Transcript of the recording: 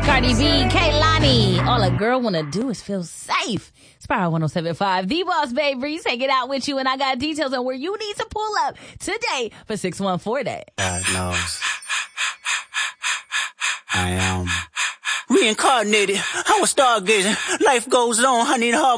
Cardi B, Kehlani. All a girl wanna do is feel safe. Spiral 107.5, The Boss Babe Reese hanging out with you, and I got details on where you need to pull up today for 614 Day. God knows. I am reincarnated. I was stargazing. Life goes on. I need a hard